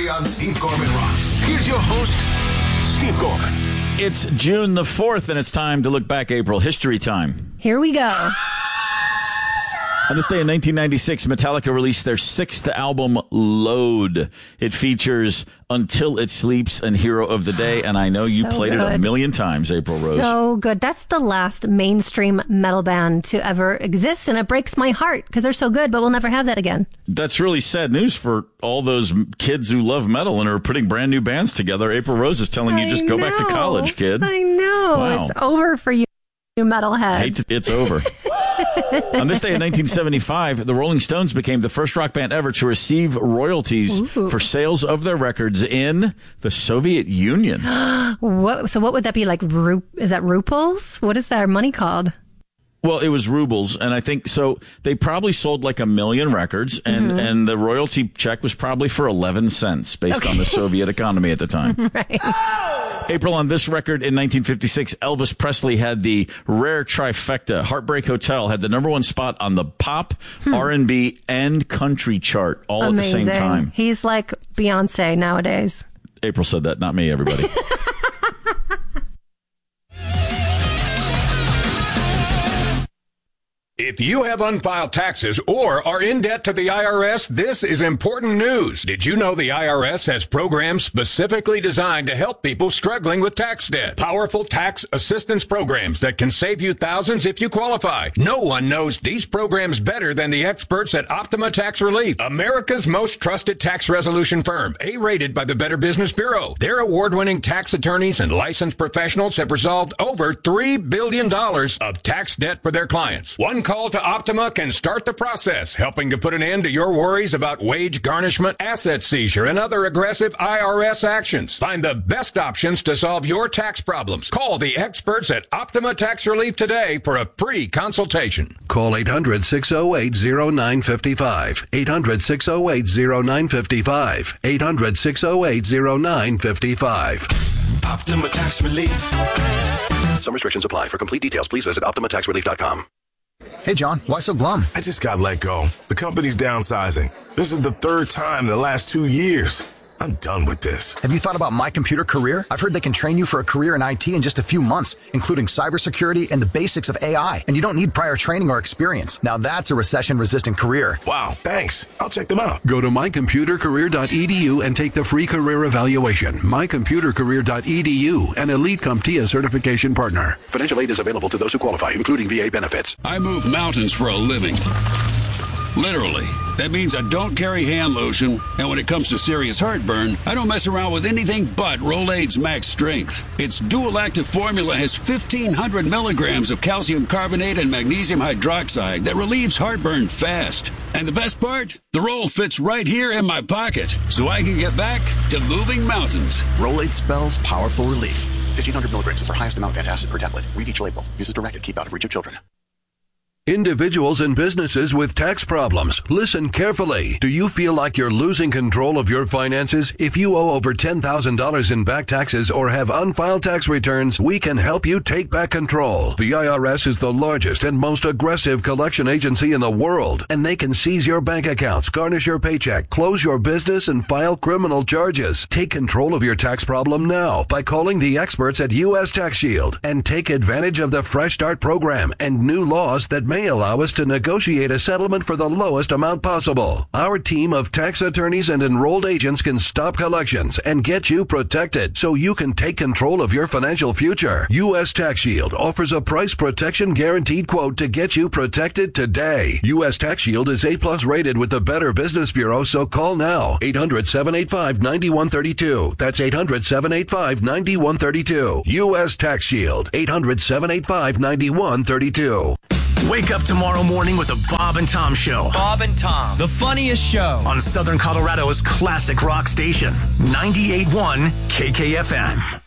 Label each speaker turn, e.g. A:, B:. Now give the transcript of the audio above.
A: Commentary on Steve Gorman Rocks. Here's your host, Steve Gorman.
B: It's June the 4th, and it's time to look back, April. History time.
C: Here we go.
B: On this day in 1996, Metallica released their sixth album, Load. It features Until It Sleeps and Hero of the Day, and I know you played it a million times, April Rose.
C: So good. That's the last mainstream metal band to ever exist, and it breaks my heart because they're so good, but we'll never have that again.
B: That's really sad news for all those kids who love metal and are putting brand new bands together. April Rose is telling you just go back to college, kid.
C: I know.
B: Wow.
C: It's over for you metalheads.
B: It's over. On this day in 1975, the Rolling Stones became the first rock band ever to receive royalties for sales of their records in the Soviet Union.
C: So what would that be like? Is that ruples? What is their money called?
B: Well, it was rubles, and I think so. They probably sold like 1 million records, and the royalty check was probably for 11 cents based on the Soviet economy at the time.
C: Right.
B: April, on this record in 1956, Elvis Presley had the rare trifecta. Heartbreak Hotel had the #1 spot on the pop, R&B, and country chart all at the same time.
C: He's like Beyonce nowadays.
B: April said that, not me, everybody.
A: If you have unfiled taxes or are in debt to the IRS, this is important news. Did you know the IRS has programs specifically designed to help people struggling with tax debt? Powerful tax assistance programs that can save you thousands if you qualify. No one knows these programs better than the experts at Optima Tax Relief, America's most trusted tax resolution firm, A-rated by the Better Business Bureau. Their award-winning tax attorneys and licensed professionals have resolved over $3 billion of tax debt for their clients. One call to Optima can start the process, helping to put an end to your worries about wage garnishment, asset seizure, and other aggressive IRS actions. Find the best options to solve your tax problems. Call the experts at Optima Tax Relief today for a free consultation.
D: Call 800-608-0955. 800-608-0955. 800-608-0955.
A: Optima Tax Relief.
D: Some restrictions apply. For complete details, please visit OptimaTaxRelief.com.
E: Hey, John, why so glum?
F: I just got let go. The company's downsizing. This is the third time in the last 2 years. I'm done with this.
E: Have you thought about My Computer Career? I've heard they can train you for a career in IT in just a few months, including cybersecurity and the basics of AI. And you don't need prior training or experience. Now that's a recession-resistant career.
F: Wow, thanks. I'll check them out.
D: Go to mycomputercareer.edu and take the free career evaluation. mycomputercareer.edu, an Elite CompTIA certification partner. Financial aid is available to those who qualify, including VA benefits.
G: I move mountains for a living. Literally. That means I don't carry hand lotion, and when it comes to serious heartburn, I don't mess around with anything but Rolaids Max Strength. Its dual active formula has 1,500 milligrams of calcium carbonate and magnesium hydroxide that relieves heartburn fast. And the best part? The roll fits right here in my pocket, so I can get back to moving mountains.
H: Rolaids spells powerful relief. 1,500 milligrams is our highest amount of antacid per tablet. Read each label. Use as directed. Keep out of reach of children.
D: Individuals and businesses with tax problems, listen carefully. Do you feel like you're losing control of your finances? If you owe over $10,000 in back taxes or have unfiled tax returns, we can help you take back control. The IRS is the largest and most aggressive collection agency in the world, and they can seize your bank accounts, garnish your paycheck, close your business, and file criminal charges. Take control of your tax problem now by calling the experts at U.S. Tax Shield and take advantage of the Fresh Start program and new laws that may allow us to negotiate a settlement for the lowest amount possible. Our team of tax attorneys and enrolled agents can stop collections and get you protected so you can take control of your financial future. U.S. Tax Shield offers a price protection guaranteed quote to get you protected today. U.S. Tax Shield is A+ rated with the Better Business Bureau, so call now. 800-785-9132. That's 800-785-9132. U.S. Tax Shield. 800-785-9132.
I: Wake up tomorrow morning with the Bob and Tom Show.
J: Bob and Tom, the funniest show
I: on Southern Colorado's classic rock station, 98.1 KKFM.